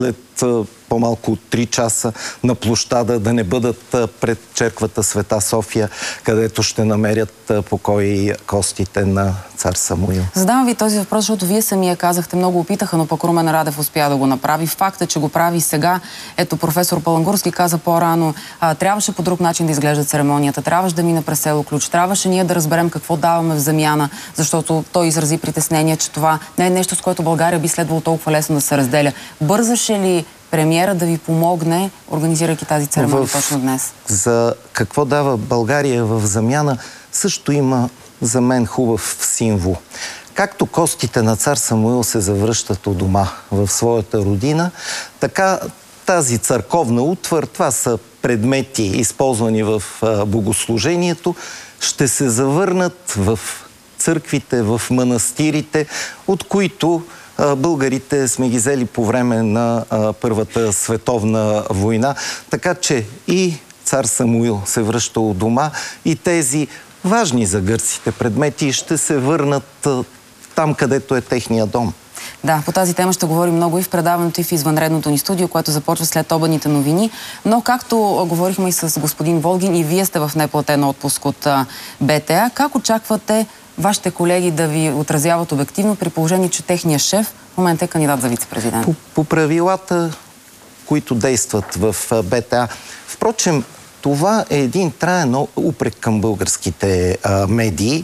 след по-малко от 3 часа на площада, да не бъдат пред черквата Света София, където ще намерят покой костите на цар Самуил. Задавам ви този въпрос, защото вие самия казахте, много опитаха, но пък Румен Радев успя да го направи. Факта, че го прави сега, ето професор Палангурски каза по-рано, трябваше по друг начин да изглежда церемонията, трябваше да мине през село Ключ, трябваше ние да разберем какво даваме в замяна, защото той изрази притеснение, че това не е нещо, с което България би следвало толкова лесно да се разделя. Бързаше ли премиера да ви помогне, организирайки тази церемония точно днес? За какво дава България в замяна също има за мен хубав символ. Както костите на цар Самуил се завръщат у дома в своята родина, така тази църковна утвар, това са предмети, използвани в богослужението, ще се завърнат в църквите, в манастирите, от които българите сме ги взели по време на Първата световна война. Така че и цар Самуил се връща у дома и тези важни за гърците предмети ще се върнат там, където е техния дом. Да, по тази тема ще говорим много и в предаването, и в извънредното ни студио, което започва след обедните новини. Но както говорихме и с господин Волгин, и вие сте в неплатен отпуск от БТА, как очаквате вашите колеги да ви отразяват обективно, при положение, че техният шеф в момента е кандидат за вице-президент? По правилата, които действат в БТА. Впрочем, това е един траен упрек към българските медии.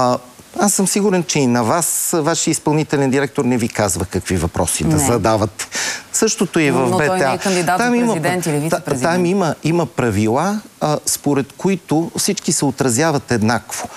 Аз съм сигурен, че и на вас, вашия изпълнителен директор не ви казва какви въпроси да задават. Същото и в БТА. Но той не е кандидат за президент или вице-президент. Там има правила, според които всички се отразяват еднакво.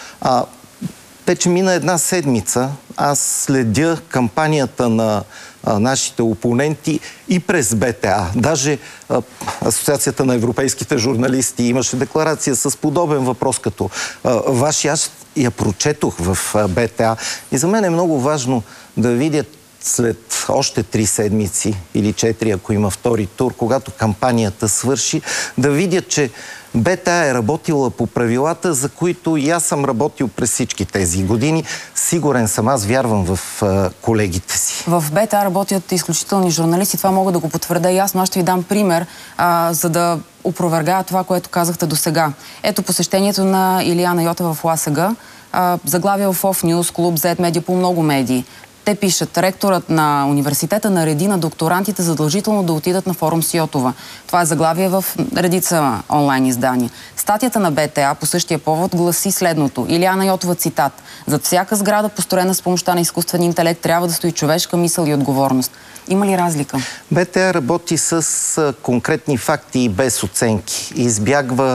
Вече мина една седмица, аз следя кампанията на нашите опоненти и през БТА. Даже Асоциацията на европейските журналисти имаше декларация с подобен въпрос като вашия. Аз я прочетох в БТА. И за мен е много важно да видя след още 3 седмици или 4, ако има втори тур, когато кампанията свърши, да видя, че БТА е работила по правилата, за които и аз съм работил през всички тези години. Сигурен съм, аз вярвам в колегите си. В БТА работят изключителни журналисти, това мога да го потвърда и аз, но аз ще ви дам пример, за да опровергая това, което казахте до сега. Ето посещението на Илияна Йотева в ЛАСГ, заглавия в Off News, Клуб Z, медиа, по много медии. Те пишат, ректорът на университета нареди на докторантите задължително да отидат на форум с Йотова. Това е заглавие в редица онлайн издания. Статията на БТА по същия повод гласи следното. Илияна Йотова, цитат: "Зад всяка сграда, построена с помощта на изкуствен интелект, трябва да стои човешка мисъл и отговорност." Има ли разлика? БТА работи с конкретни факти и без оценки. Избягва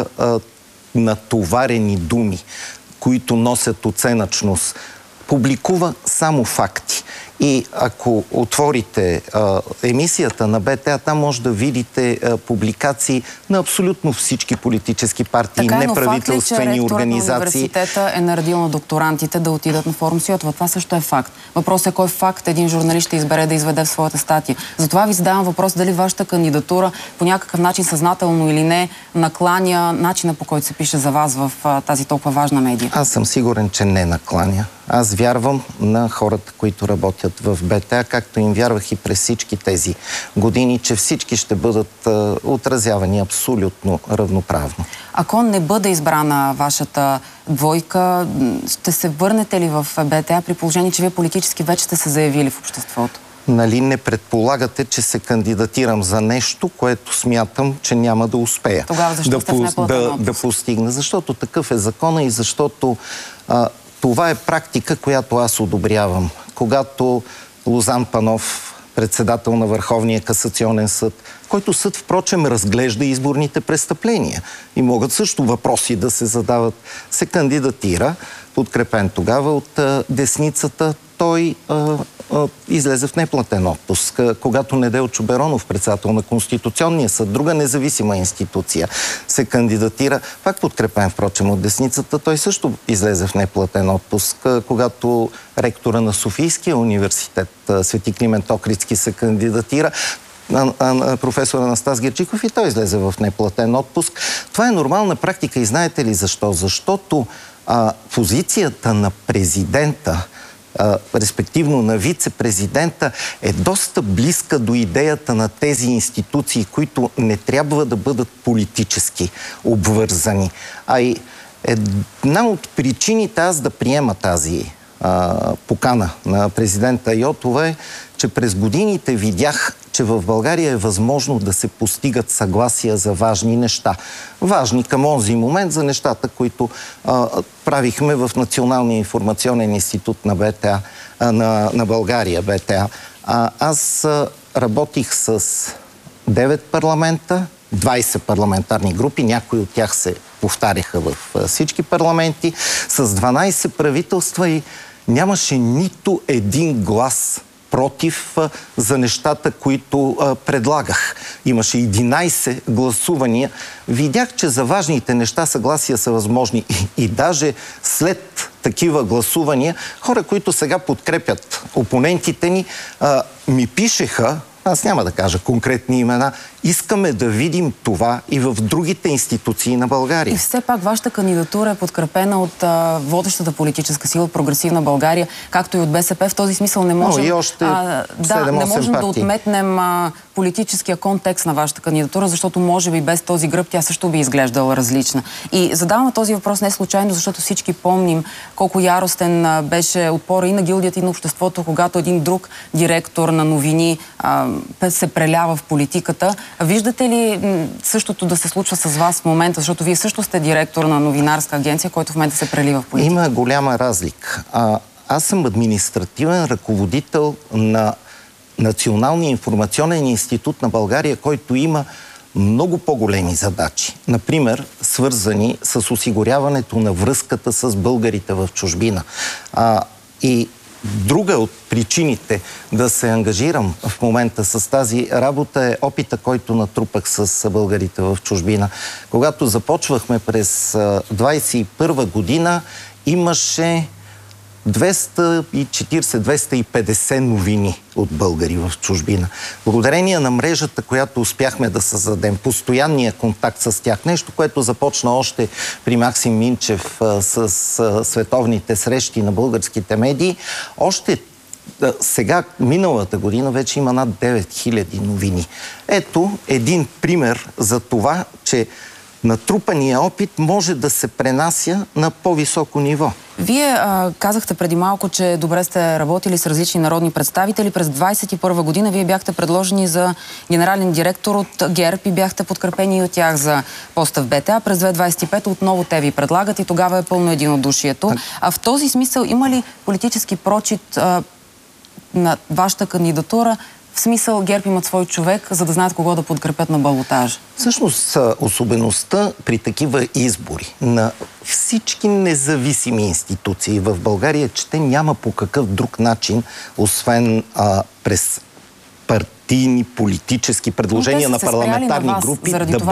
натоварени думи, които носят оценъчност. Публикува само факти. И ако отворите емисията на БТА, там може да видите публикации на абсолютно всички политически партии, неправителствени организации. На университета е наредил на докторантите да отидат на форум с Йотова. Това също е факт. Въпросът е кой факт един журналист ще избере да изведе в своята статия. Затова ви задавам въпрос дали вашата кандидатура по някакъв начин, съзнателно или не, накланя начина, по който се пише за вас в тази толкова важна медия. Аз съм сигурен, че не накланя. Аз вярвам на хората, които работят в БТА, както им вярвах и през всички тези години, че всички ще бъдат отразявани абсолютно равноправно. Ако не бъде избрана вашата двойка, ще се върнете ли в БТА при положение, че вие политически вече сте се заявили в обществото? Нали не предполагате, че се кандидатирам за нещо, което смятам, че няма да успея да постигна? Защото такъв е закона и защото това е практика, която аз одобрявам. Когато Лозан Панов, председател на Върховния касационен съд, който съд, впрочем, разглежда изборните престъпления и могат също въпроси да се задават, се кандидатира, подкрепен тогава от десницата, той излезе в неплатен отпуск. Когато Неделчо Беронов, председател на Конституционния съд, друга независима институция, се кандидатира, пак подкрепен, впрочем, от десницата, той също излезе в неплатен отпуск. Когато ректора на Софийския университет, Свети Климент Охридски, се кандидатира, професор Анастас Герджиков, и той излезе в неплатен отпуск. Това е нормална практика и знаете ли защо? Защото позицията на президента респективно на вице-президента, е доста близка до идеята на тези институции, които не трябва да бъдат политически обвързани. А и една от причините аз да приема тази покана на президента Йотова е, че през годините видях, че в България е възможно да се постигат съгласия за важни неща. Важни към онзи момент за нещата, които правихме в Националния информационен институт на БТА, на България, БТА. Аз работих с 9 парламента, 20 парламентарни групи, някои от тях се повтаряха в всички парламенти, с 12 правителства и нямаше нито един глас против за нещата, които предлагах. Имаше 11 гласувания. Видях, че за важните неща съгласия са възможни. И даже след такива гласувания, хора, които сега подкрепят опонентите ни, ми пишеха, аз няма да кажа конкретни имена, искаме да видим това и в другите институции на България. И все пак вашата кандидатура е подкрепена от водещата политическа сила Прогресивна България, както и от БСП. В този смисъл не можем, и още не можем да отметнем политическия контекст на вашата кандидатура, защото може би без този гръб тя също би изглеждала различна. И задавам този въпрос не случайно, защото всички помним колко яростен беше отпора и на гилдията, и на обществото, когато един друг директор на новини се прелява в политиката. Виждате ли същото да се случва с вас в момента, защото вие също сте директор на новинарска агенция, който в момента се прелива в политика? Има голяма разлика. Аз съм административен ръководител на Националния информационен институт на България, който има много по-големи задачи. Например, свързани с осигуряването на връзката с българите в чужбина. И друга от причините да се ангажирам в момента с тази работа е опита, който натрупах с българите в чужбина. Когато започвахме през 21 година, имаше 240-250 новини от българи в чужбина. Благодарение на мрежата, която успяхме да създадем, постоянния контакт с тях, нещо, което започна още при Максим Минчев с световните срещи на българските медии, още сега, миналата година, вече има над 9000 новини. Ето един пример за това, че натрупания опит може да се пренася на по-високо ниво. Вие казахте преди малко, че добре сте работили с различни народни представители. През 2021 година вие бяхте предложени за генерален директор от ГЕРБ и бяхте подкрепени и от тях за поста в БТА. През 2025 отново те ви предлагат и тогава е пълно единодушието. А в този смисъл има ли политически прочит на вашата кандидатура? В смисъл ГЕРБ имат свой човек, за да знаят кого да подкрепят на балотажа? Всъщност, особеността при такива избори на всички независими институции в България, че те няма по какъв друг начин, освен през партийни, политически предложения на парламентарни групи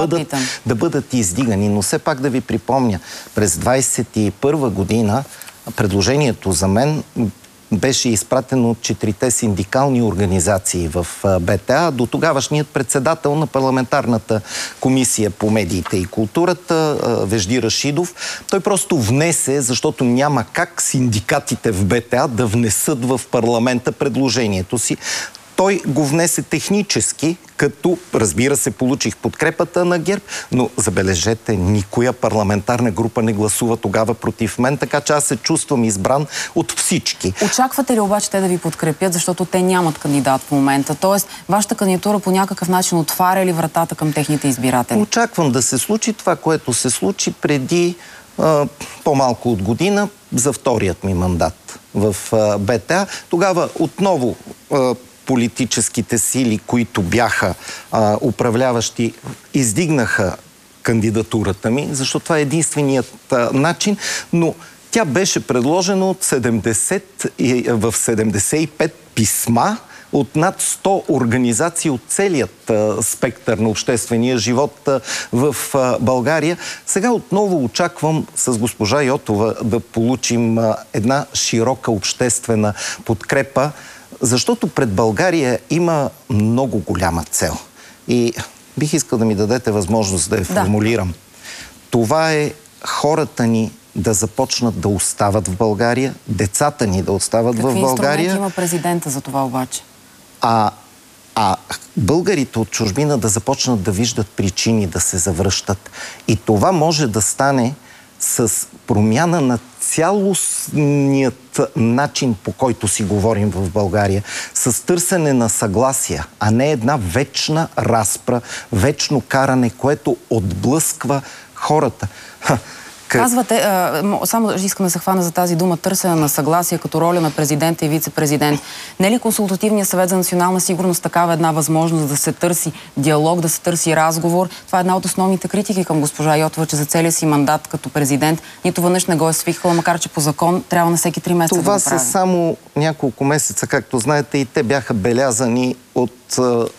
да бъдат издигани. Но все пак да ви припомня, през 2021 година предложението за мен беше изпратено от 4 синдикални организации в БТА до тогавашният председател на парламентарната комисия по медиите и културата, Вежди Рашидов. Той просто внесе, защото няма как синдикатите в БТА да внесат в парламента предложението си. Той го внесе технически, като, разбира се, получих подкрепата на ГЕРБ, но забележете, никоя парламентарна група не гласува тогава против мен, така че аз се чувствам избран от всички. Очаквате ли обаче те да ви подкрепят, защото те нямат кандидат в момента? Тоест, вашата кандидатура по някакъв начин отваря ли вратата към техните избиратели? Очаквам да се случи това, което се случи преди по-малко от година за вторият ми мандат в БТА. Тогава отново политическите сили, които бяха управляващи, издигнаха кандидатурата ми, защото това е единственият начин, но тя беше предложена от 75 писма от над 100 организации от целият спектър на обществения живот в България. Сега отново очаквам с госпожа Йотова да получим една широка обществена подкрепа, защото пред България има много голяма цел. И бих искал да ми дадете възможност да я формулирам. Това е хората ни да започнат да остават в България, децата ни да остават в България. Какви инструменти има президента за това обаче? А българите от чужбина да започнат да виждат причини да се завръщат. И това може да стане с промяна на цялостният начин, по който си говорим в България, с търсене на съгласия, а не една вечна разпра, вечно каране, което отблъсква хората. Казвате, само искам да се хвана за тази дума, търсене на съгласие като роля на президента и вице-президент. Не е ли Консултативният съвет за национална сигурност такава една възможност да се търси диалог, да се търси разговор? Това е една от основните критики към госпожа Йотова, че за целия си мандат като президент нито веднъж не го е свиквала, макар че по закон трябва на всеки 3 месеца това да го прави. са само няколко месеца, както знаете, и те бяха белязани от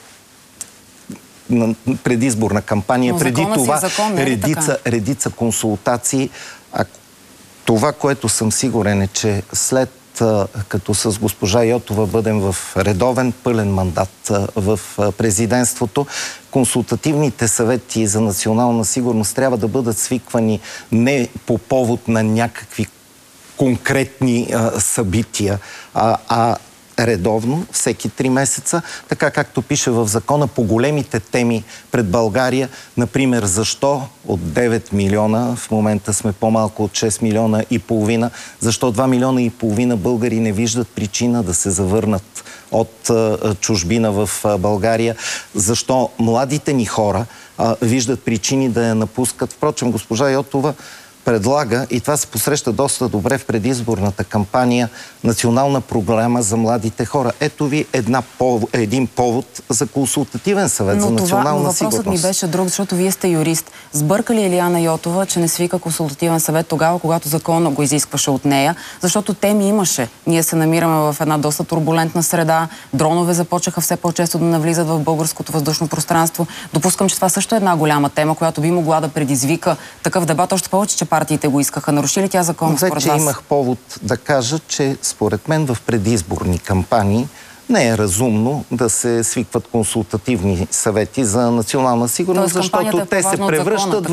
предизборна кампания. Но преди това закон, редица консултации. Това, което съм сигурен е, че след като с госпожа Йотова бъдем в редовен пълен мандат в президентството, консултативните съвети за национална сигурност трябва да бъдат свиквани не по повод на някакви конкретни събития, а редовно, всеки 3 месеца, така както пише в закона, по големите теми пред България. Например, защо от 9 милиона, в момента сме по-малко от 6 милиона и половина, защо 2 милиона и половина българи не виждат причина да се завърнат от чужбина в България, защо младите ни хора виждат причини да я напускат. Впрочем, госпожа Йотова предлага, и това се посреща доста добре в предизборната кампания, национална програма за младите хора. Ето ви един повод за консултативен съвет за национална сигурност. Въпросът ми беше друг, защото вие сте юрист. Сбърка ли Илияна Йотова, че не свика консултативен съвет тогава, когато законът го изискваше от нея? Защото теми имаше. Ние се намираме в една доста турбулентна среда. Дронове започнаха все по-често да навлизат в българското въздушно пространство. Допускам, че това също е една голяма тема, която би могла да предизвика такъв дебат, още повече, че партиите го искаха. Наруши ли тя закон според вас? Вече имах повод да кажа, че според мен в предизборни кампании не е разумно да се свикват консултативни съвети за национална сигурност, защото те се превръщат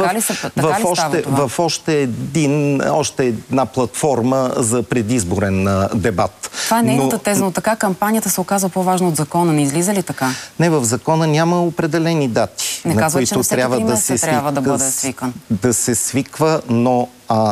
в още една платформа за предизборен дебат. Това е нейната теза, но така кампанията се оказва по-важна от закона. Не излиза ли така? Не, в закона няма определени дати, на които трябва да бъде свикан. Да се свиква, но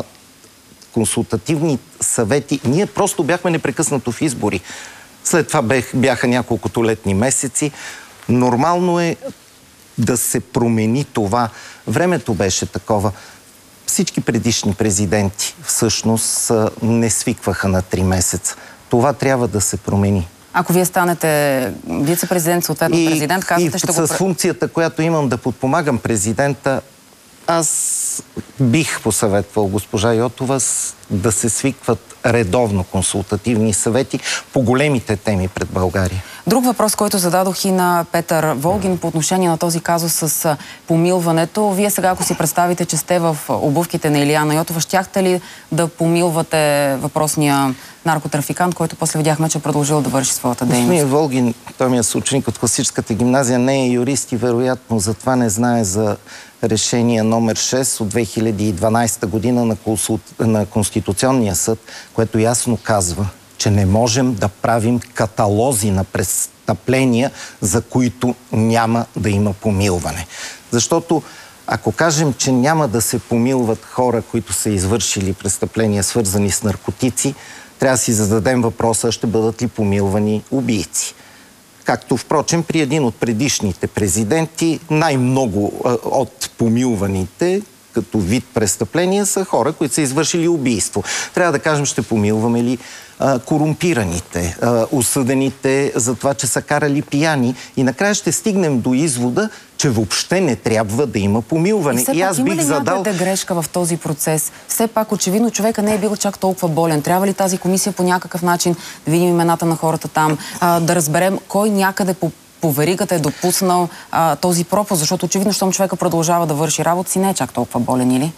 консултативни съвети... Ние просто бяхме непрекъснато в избори. След това бяха няколкото летни месеци. Нормално е да се промени това. Времето беше такова. Всички предишни президенти всъщност не свикваха на 3 месеца. Това трябва да се промени. Ако вие станете вице-президент, съответно президент, казвате, ще го... С функцията, която имам да подпомагам президента, аз бих посъветвал госпожа Йотова да се свикват редовно консултативни съвети по големите теми пред България. Друг въпрос, който зададох и на Петър Волгин по отношение на този казус с помилването. Вие сега, ако си представите, че сте в обувките на Илияна Йотова, щяхте ли да помилвате въпросния наркотрафикант, който после видяхме, че продължил да върши своята дейност? Господин Волгин, той ми е съученик от класическата гимназия, не е юрист и вероятно затова не знае за решение номер 6 от 2012 година на Конституционния съд, което ясно казва, че не можем да правим каталози на престъпления, за които няма да има помилване. Защото ако кажем, че няма да се помилват хора, които са извършили престъпления, свързани с наркотици, трябва да си зададем въпроса, ще бъдат ли помилвани убийци. Както, впрочем, при един от предишните президенти, най-много от помилваните като вид престъпления са хора, които са извършили убийство. Трябва да кажем, ще помилваме ли корумпираните, осъдените за това, че са карали пияни, и накрая ще стигнем до извода, че въобще не трябва да има помилване. И аз бих задал... Има ли грешка в този процес? Все пак, очевидно, човека не е бил чак толкова болен. Трябва ли тази комисия по някакъв начин да видим имената на хората там, да разберем кой някъде по веригата е допуснал този пропуск, защото очевидно, щом човека продължава да върши работа си, не е чак толкова болен, или?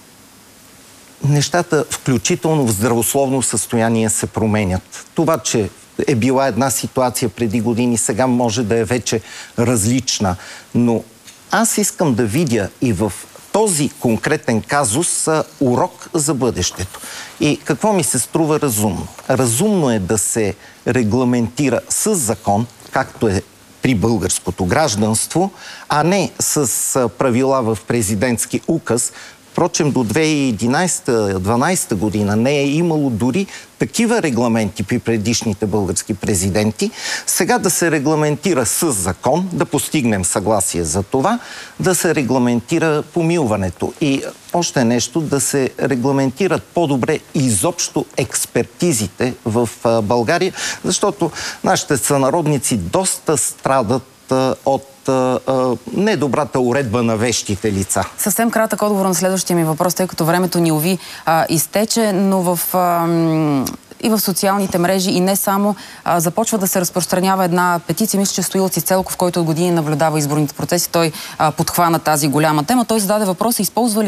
Нещата, включително в здравословно състояние, се променят. Това, че е била една ситуация преди години, сега може да е вече различна. Но аз искам да видя и в този конкретен казус урок за бъдещето. И какво ми се струва разумно? Разумно е да се регламентира с закон, както е при българското гражданство, а не с правила в президентски указ. Впрочем, до 2011-2012 година не е имало дори такива регламенти при предишните български президенти. Сега да се регламентира с закон, да постигнем съгласие за това, да се регламентира помилването. И още нещо, да се регламентират по-добре изобщо експертизите в България, защото нашите сънародници доста страдат от недобрата уредба на вещите лица. Съвсем кратък отговор на следващия ми въпрос, тъй като времето ни уви изтече, но и в социалните мрежи, и не само, започва да се разпространява една петиция. Мисля, че Стоил Цицелков, който от години наблюдава изборните процеси, той подхвана тази голяма тема. Той зададе въпроса: използва ли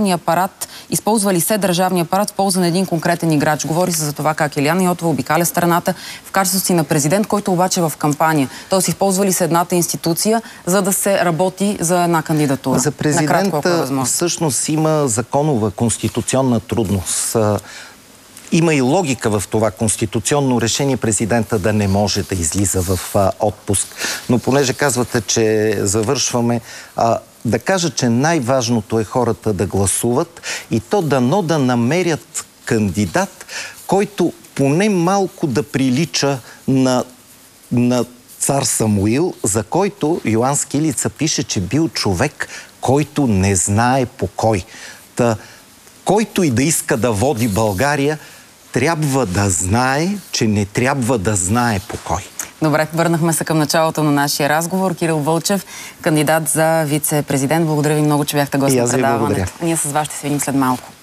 се държавния апарат в полза на един конкретен играч? Говори се за това как Илияна Йотова обикаля страната в качеството си на президент, който обаче в кампания. Тоест, използва ли се едната институция, за да се работи за една кандидатура? За президента всъщност има законова конституционна трудност. Има и логика в това конституционно решение президента да не може да излиза в отпуск. Но понеже казвате, че завършваме, да кажа, че най-важното е хората да гласуват и то дано да намерят кандидат, който поне малко да прилича на цар Самуил, за който Йоан Скилица пише, че бил човек, който не знае покой. Който и да иска да води България, трябва да знае, че не трябва да знае покой. Добре, върнахме се към началото на нашия разговор. Кирил Вълчев, кандидат за вице-президент. Благодаря ви много, че бяхте гост на предаването. Ние с вас ще се видим след малко.